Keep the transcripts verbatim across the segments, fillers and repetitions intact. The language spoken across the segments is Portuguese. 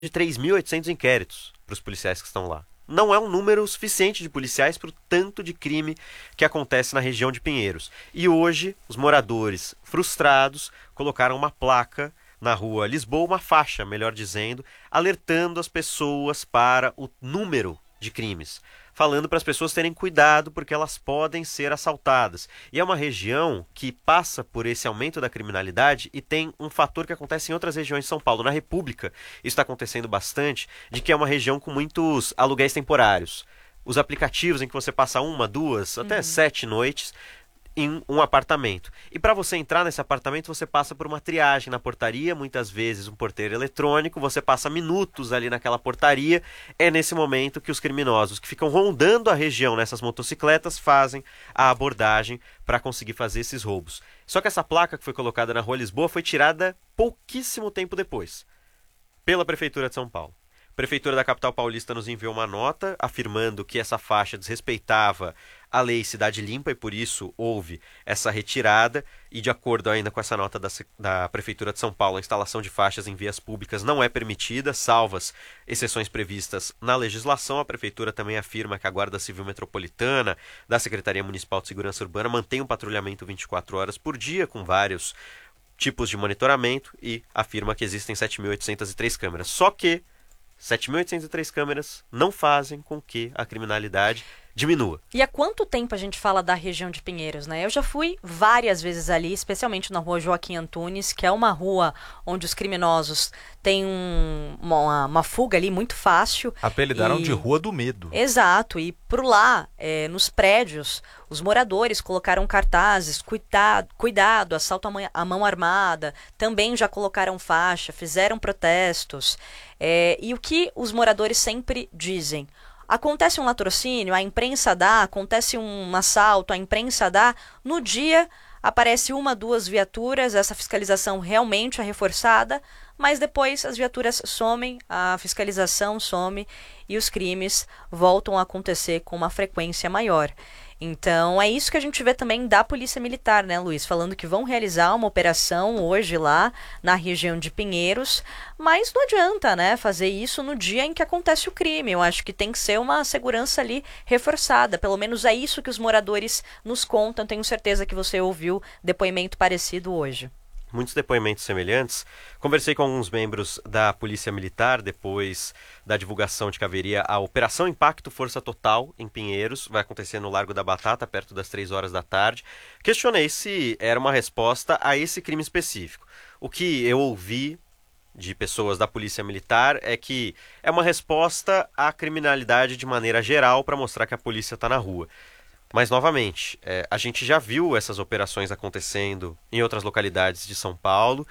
de três mil e oitocentos inquéritos para os policiais que estão lá. Não é um número suficiente de policiais para o tanto de crime que acontece na região de Pinheiros. E hoje, os moradores frustrados colocaram uma placa na rua Lisboa, uma faixa, melhor dizendo, alertando as pessoas para o número de crimes, falando para as pessoas terem cuidado porque elas podem ser assaltadas. E é uma região que passa por esse aumento da criminalidade e tem um fator que acontece em outras regiões de São Paulo. Na República, isso está acontecendo bastante, de que é uma região com muitos aluguéis temporários. Os aplicativos em que você passa uma, duas, até uhum. sete noites em um apartamento. E para você entrar nesse apartamento, você passa por uma triagem na portaria, muitas vezes um porteiro eletrônico, você passa minutos ali naquela portaria. É nesse momento que os criminosos que ficam rondando a região nessas motocicletas fazem a abordagem para conseguir fazer esses roubos. Só que essa placa que foi colocada na Rua Lisboa foi tirada pouquíssimo tempo depois, pela Prefeitura de São Paulo. A Prefeitura da capital paulista nos enviou uma nota afirmando que essa faixa desrespeitava a lei Cidade Limpa e por isso houve essa retirada. E de acordo ainda com essa nota da, da Prefeitura de São Paulo, a instalação de faixas em vias públicas não é permitida, salvas exceções previstas na legislação. A Prefeitura também afirma que a Guarda Civil Metropolitana da Secretaria Municipal de Segurança Urbana mantém um patrulhamento vinte e quatro horas por dia com vários tipos de monitoramento e afirma que existem sete mil oitocentas e três câmeras. Só que sete mil oitocentas e três câmeras não fazem com que a criminalidade diminua. E há quanto tempo a gente fala da região de Pinheiros, né? Eu já fui várias vezes ali, especialmente na rua Joaquim Antunes, que é uma rua onde os criminosos têm um, uma, uma fuga ali muito fácil. Apelidaram e... de Rua do Medo. Exato, e por lá, é, nos prédios, os moradores colocaram cartazes, cuidado, cuidado assalto à mão armada, também já colocaram faixa, fizeram protestos. É, e o que os moradores sempre dizem? Acontece um latrocínio, a imprensa dá, acontece um assalto, a imprensa dá, no dia aparece uma, duas viaturas, essa fiscalização realmente é reforçada, mas depois as viaturas somem, a fiscalização some e os crimes voltam a acontecer com uma frequência maior. Então, é isso que a gente vê também da Polícia Militar, né, Luiz? Falando que vão realizar uma operação hoje lá na região de Pinheiros, mas não adianta, né, fazer isso no dia em que acontece o crime. Eu acho que tem que ser uma segurança ali reforçada. Pelo menos é isso que os moradores nos contam. Tenho certeza que você ouviu depoimento parecido hoje. Muitos depoimentos semelhantes. Conversei com alguns membros da Polícia Militar depois da divulgação de que haveria a Operação Impacto Força Total em Pinheiros. Vai acontecer no Largo da Batata, perto das três horas da tarde. Questionei se era uma resposta a esse crime específico. O que eu ouvi de pessoas da Polícia Militar é que é uma resposta à criminalidade de maneira geral para mostrar que a polícia está na rua. Mas, novamente, é, a gente já viu essas operações acontecendo em outras localidades de São Paulo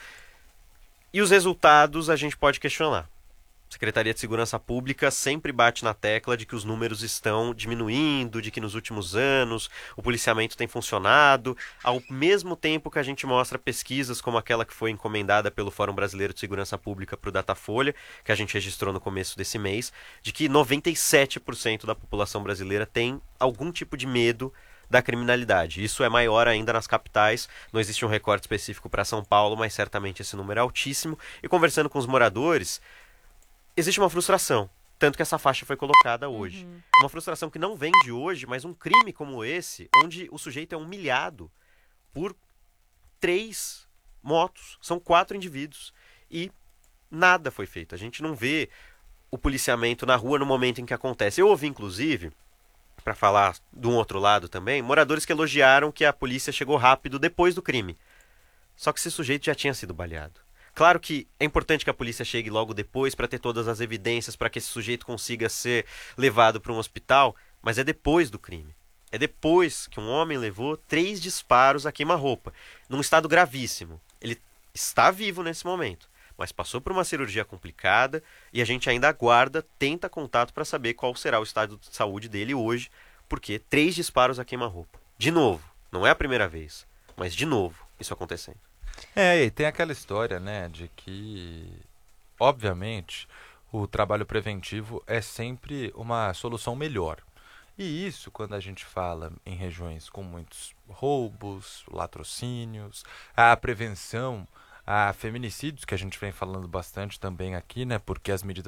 e os resultados a gente pode questionar. A Secretaria de Segurança Pública sempre bate na tecla de que os números estão diminuindo, de que nos últimos anos o policiamento tem funcionado, ao mesmo tempo que a gente mostra pesquisas como aquela que foi encomendada pelo Fórum Brasileiro de Segurança Pública para o Datafolha, que a gente registrou no começo desse mês, de que noventa e sete por cento da população brasileira tem algum tipo de medo da criminalidade. Isso é maior ainda nas capitais, não existe um recorte específico para São Paulo, mas certamente esse número é altíssimo. E conversando com os moradores, existe uma frustração, tanto que essa faixa foi colocada hoje. Uhum. Uma frustração que não vem de hoje, mas um crime como esse, onde o sujeito é humilhado por três motos, são quatro indivíduos, e nada foi feito. A gente não vê o policiamento na rua no momento em que acontece. Eu ouvi, inclusive, para falar de um outro lado também, moradores que elogiaram que a polícia chegou rápido depois do crime. Só que esse sujeito já tinha sido baleado. Claro que é importante que a polícia chegue logo depois para ter todas as evidências, para que esse sujeito consiga ser levado para um hospital, mas é depois do crime. É depois que um homem levou três disparos a queima-roupa, num estado gravíssimo. Ele está vivo nesse momento, mas passou por uma cirurgia complicada e a gente ainda aguarda, tenta contato para saber qual será o estado de saúde dele hoje, porque três disparos a queima-roupa. De novo, não é a primeira vez, mas de novo isso acontecendo. É, e tem aquela história, né, de que, obviamente, o trabalho preventivo é sempre uma solução melhor. E isso, quando a gente fala em regiões com muitos roubos, latrocínios, a prevenção a feminicídios, que a gente vem falando bastante também aqui, né? Porque as medidas